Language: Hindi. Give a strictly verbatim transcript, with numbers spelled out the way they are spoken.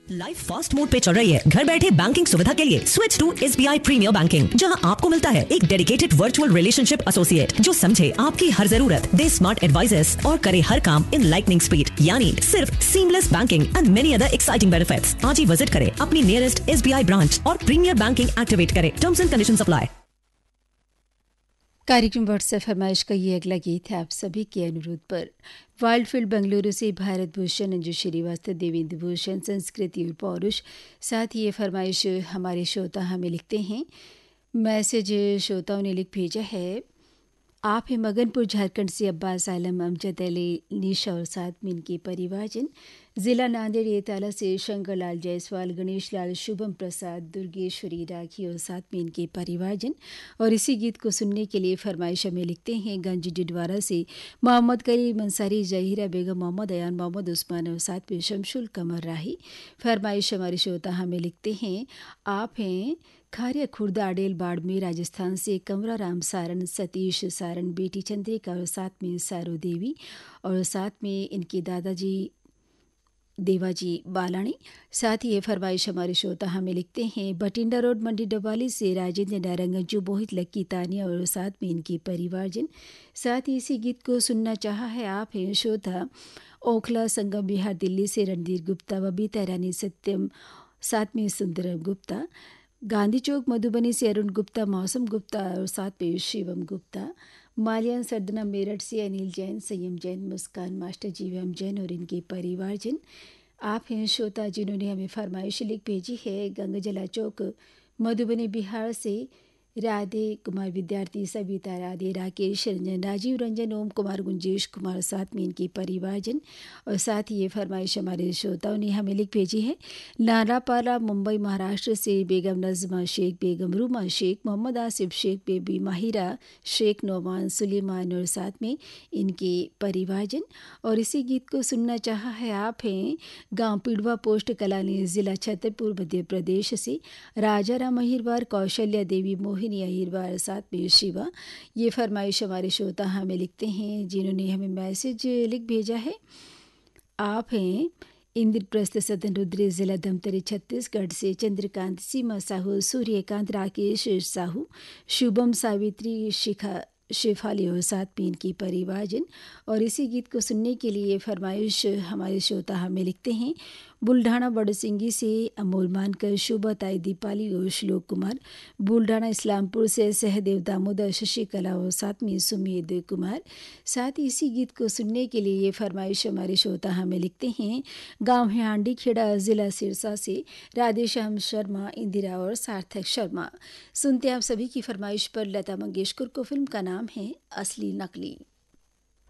लाइफ फास्ट मोड पे चल रही है। घर बैठे बैंकिंग सुविधा के लिए switch to SBI premiere banking, जहां आपको मिलता है एक डेडिकेटेड वर्चुअल रिलेशनशिप एसोसिएट जो समझे आपकी हर जरूरत, दे स्मार्ट एडवाइजर्स और करे हर काम इन लाइटनिंग स्पीड, यानी सिर्फ seamless banking and many other exciting benefits. आज ही विजिट करें अपनी नियरेस्ट एसबीआई ब्रांच और प्रीमियर बैंकिंग एक्टिवेट करें। Terms and conditions apply. कार्यक्रम व्हाट्सएप फरमाइश का ये अगला गीत है आप सभी के अनुरोध पर। वाइल्डफील्ड बेंगलुरु से भारत भूषण, अंजू श्रीवास्तव, देवेंद्र भूषण, संस्कृति और पौरुष। साथ ही ये फरमाइश हमारे श्रोता हमें लिखते हैं। मैसेज श्रोताओं ने लिख भेजा है, आप हैं मगनपुर झारखंड से अब्बास आलम, अमजद अली, निशा और साथ में इनके परिवारजन। जिला नांदेड़ येताला से शंकरलाल जायसवाल, गणेश लाल, शुभम प्रसाद, दुर्गेश्वरी, राखी और साथ में इनके परिवारजन। और इसी गीत को सुनने के लिए फरमाइश हमें लिखते हैं गंज डिडवारा से मोहम्मद करीम अंसारी, जहीरा बेगम, मोहम्मद अयान, मोहम्मद उस्मान और साथ में शमशुल कमर राही। फरमाइश हमारे श्रोता हमें लिखते हैं, आप हैं खारिया खुर्दा, अडेल, बाड़मेर, राजस्थान से कमरा राम सारन, सतीश सारन, बेटी चंद्रिका और साथ में सारो देवी और साथ में इनके दादाजी देवाजी बालाणी। साथ ही ये फरमाइश हमारे श्रोता हमें लिखते हैं बटिंडा रोड, मंडी डबाली से राजेंद्र नारंगजू, मोहित, लक्की, तानिया और साथ में इनके परिवारजन। साथ ही इसी गीत को सुनना चाहा है आप हैं श्रोता ओखला, संगम विहार, दिल्ली से रणधीर गुप्ता, बबीता रानी, सत्यम, साथ में सुंदरम गुप्ता, गांधी चौक मधुबनी से अरुण गुप्ता, मौसम गुप्ता और साथ में शिवम गुप्ता, मालियान सरदना मेरठ से अनिल जैन, संयम जैन, मुस्कान मास्टर, जीवम जैन और इनके परिवारजन। आप हैं श्रोता जिन्होंने हमें फरमाइश लिख भेजी है गंगजला चौक मधुबनी बिहार से राधे कुमार, विद्यार्थी सविता, राधे, राकेश रंजन, राजीव रंजन, ओम कुमार, गुंजेश कुमार, साथ में इनके परिवारजन। और साथ ही ये फरमाइश हमारे श्रोताओं ने हमें लिख भेजी है नारापाला मुंबई महाराष्ट्र से बेगम नज़मा शेख, बेगम रूमा शेख, मोहम्मद आसिफ शेख, बेबी माहिरा शेख, नौमान, सुलेमान और साथ में इनके परिवारजन। और इसी गीत को सुनना चाहा है आप हैं गाँव पिड़वा पोस्ट कलानी, जिला छतरपुर, मध्य प्रदेश से राजा राम अहिरवार, कौशल्या देवी, मोहिनी अहिरवार, साथ में शिवा। ये फरमाइश हमारे श्रोता हमें लिखते हैं जिन्होंने हमें मैसेज लिख भेजा है। आप हैं इंद्रप्रस्थ सदन रुद्री, जिला धमतरी, छत्तीसगढ़ से चंद्रकांत, सीमा साहू, सूर्यकांत, राकेश साहू, शुभम, सावित्री, शिखा, शेफाली और साथ में इनकी परिवारजन। और इसी गीत को सुनने के लिए फरमाइश हमारे श्रोता हमें लिखते हैं बुल्ढाना बड़सिंगी से अमोल मानकर, शुभा, ताई, दीपाली और श्लोक कुमार, बुल्ढाना इस्लामपुर से सहदेव, दामोदर, शशिकला और साथ में सुमेध कुमार। साथ ही इसी गीत को सुनने के लिए ये फरमाइश हमारे श्रोता हमें लिखते हैं गाँव है हांडी खेड़ा, जिला सिरसा से राधेश्याम शर्मा, इंदिरा और सार्थक शर्मा। सुनते आप सभी की फरमाइश पर लता मंगेशकर को फिल्म का नाम है असली नकली।